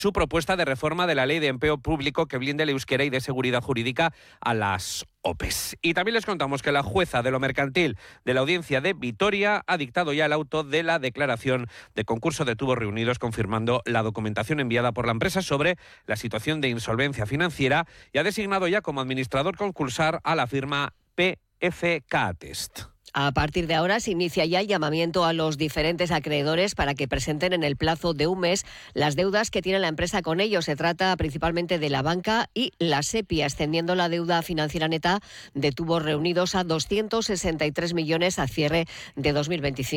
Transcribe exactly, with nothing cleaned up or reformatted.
su propuesta de reforma de la Ley de Empleo Público que blinde el euskera y dé seguridad jurídica a las O P Es. Y también les contamos que la jueza de lo mercantil de la Audiencia de Vitoria ha dictado ya el auto de la declaración de concurso de tubos reunidos, confirmando la documentación enviada por la empresa sobre la situación de insolvencia financiera y ha designado ya como administrador concursal a la firma P F K Test. A partir de ahora se inicia ya el llamamiento a los diferentes acreedores para que presenten en el plazo de un mes las deudas que tiene la empresa con ellos. Se trata principalmente de la banca y la SEPI, ascendiendo la deuda financiera neta de tubos reunidos a doscientos sesenta y tres millones a cierre de dos mil veinticinco.